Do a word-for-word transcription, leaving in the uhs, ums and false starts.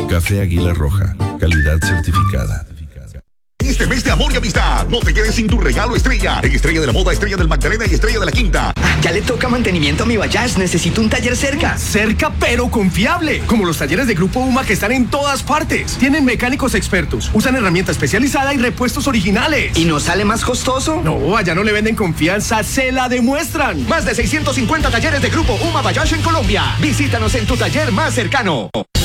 Café Águila Roja, calidad certificada. Este mes de amor y amistad, no te quedes sin tu regalo estrella. En Estrella de la Moda, Estrella del Magdalena y Estrella de la Quinta. Ah, ya le toca mantenimiento a mi Bayash. Necesito un taller cerca. Cerca pero confiable. Como los talleres de Grupo UMA que están en todas partes. Tienen mecánicos expertos, usan herramienta especializada y repuestos originales. ¿Y no sale más costoso? No, allá no le venden confianza, se la demuestran. Más de seiscientos cincuenta talleres de Grupo UMA Bayash en Colombia. Visítanos en tu taller más cercano.